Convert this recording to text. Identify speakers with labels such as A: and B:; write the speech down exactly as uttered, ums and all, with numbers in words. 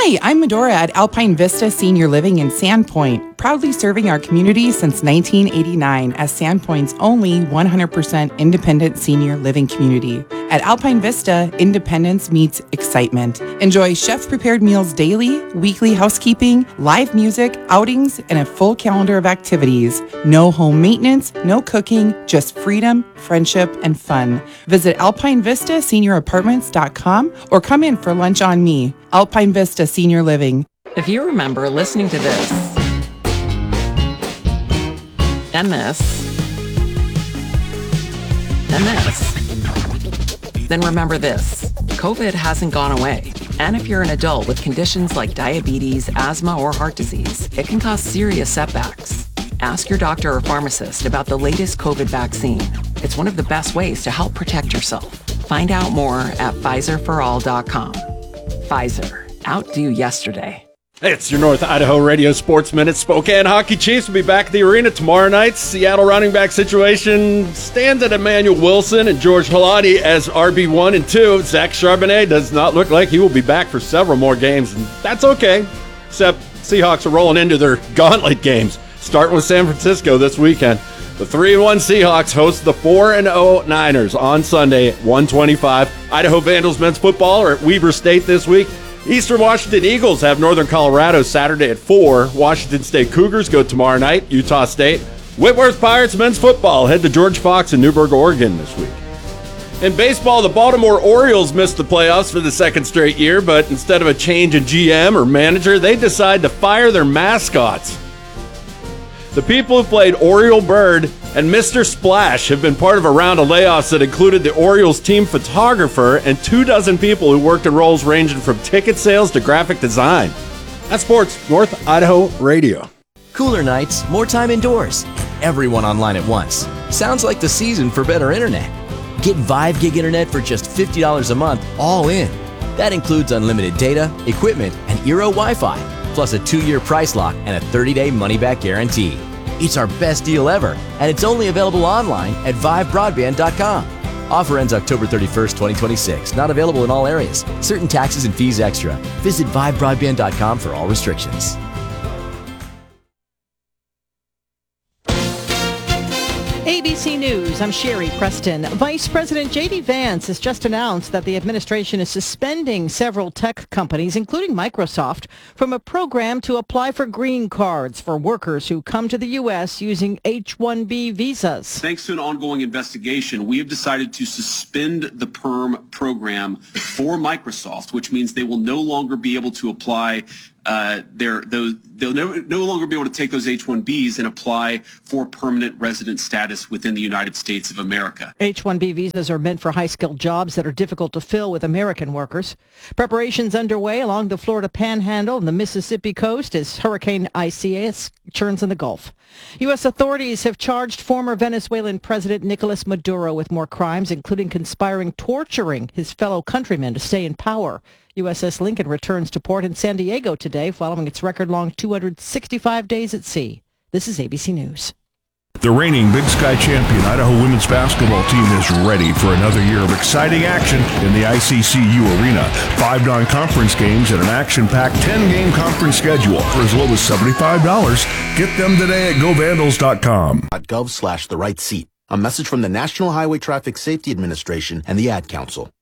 A: Hi, I'm Medora at Alpine Vista Senior Living in Sandpoint, proudly serving our community since nineteen eighty-nine as Sandpoint's only one hundred percent independent senior living community. At Alpine Vista, independence meets excitement. Enjoy chef-prepared meals daily, weekly housekeeping, live music, outings, and a full calendar of activities. No home maintenance, no cooking, just freedom, friendship, and fun. Visit alpine vista senior apartments dot com or come in for lunch on me. Alpine Vista Senior Living.
B: If you remember listening to this, and this, and this, then remember this. COVID hasn't gone away. And if you're an adult with conditions like diabetes, asthma, or heart disease, it can cause serious setbacks. Ask your doctor or pharmacist about the latest COVID vaccine. It's one of the best ways to help protect yourself. Find out more at Pfizer for all dot com. Pfizer. Outdo yesterday.
C: Hey, it's your North Idaho Radio Sports Minute. Spokane Hockey Chiefs will be back at the arena tomorrow night. Seattle running back situation stands at Emmanuel Wilson and George Halati as R B one and two. Zach Charbonnet does not look like he will be back for several more games, and that's okay. Except Seahawks are rolling into their gauntlet games, starting with San Francisco this weekend. The three and one Seahawks host the four and oh Niners on Sunday at one twenty-five. Idaho Vandals men's football are at Weber State this week. Eastern Washington Eagles have Northern Colorado Saturday at four. Washington State Cougars go tomorrow night, Utah State. Whitworth Pirates men's football head to George Fox in Newburgh, Oregon this week. In baseball, the Baltimore Orioles missed the playoffs for the second straight year, but instead of a change in G M or manager, they decide to fire their mascots. The people who played Oriole Bird and Mister Splash have been part of a round of layoffs that included the Orioles team photographer and two dozen people who worked in roles ranging from ticket sales to graphic design. That's Sports North Idaho Radio.
D: Cooler nights, more time indoors, everyone online at once. Sounds like the season for better internet. Get five gig internet for just fifty dollars a month, all in. That includes unlimited data, equipment, and Eero Wi-Fi, plus a two-year price lock and a thirty-day money-back guarantee. It's our best deal ever, and it's only available online at vive broadband dot com. Offer ends October thirty-first, twenty twenty-six. Not available in all areas. Certain taxes and fees extra. Visit vive broadband dot com for all restrictions.
E: A B C News, I'm Sherry Preston. Vice President J D Vance has just announced that the administration is suspending several tech companies, including Microsoft, from a program to apply for green cards for workers who come to the U S using H one B visas.
F: Thanks to an ongoing investigation, we have decided to suspend the PERM program for Microsoft, which means they will no longer be able to apply Uh, they're, those, they'll no, no longer be able to take those H one Bs and apply for permanent resident status within the United States of America.
E: H one B visas are meant for high-skilled jobs that are difficult to fill with American workers. Preparations underway along the Florida Panhandle and the Mississippi coast as Hurricane Isaias churns in the Gulf. U S authorities have charged former Venezuelan President Nicolas Maduro with more crimes, including conspiring torturing his fellow countrymen to stay in power. U S S Lincoln returns to port in San Diego today following its record-long two hundred sixty-five days at sea. This is A B C News.
G: The reigning Big Sky champion Idaho women's basketball team is ready for another year of exciting action in the I C C U arena. Five non-conference games and an action-packed ten-game conference schedule for as low as seventy-five dollars. Get them today at go vandals dot com.
H: .gov slash the right seat. A message from the National Highway Traffic Safety Administration and the Ad Council.